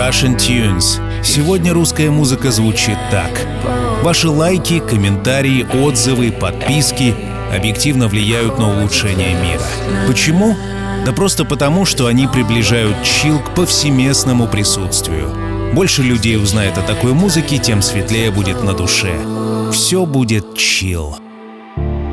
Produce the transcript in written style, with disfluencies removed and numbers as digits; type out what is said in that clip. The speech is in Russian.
Russian Tunes. Сегодня русская музыка звучит так. Ваши лайки, комментарии, отзывы, подписки объективно влияют на улучшение мира. Почему? Да просто потому, что они приближают чилл к повсеместному присутствию. Больше людей узнает о такой музыке, тем светлее будет на душе. Все будет чилл.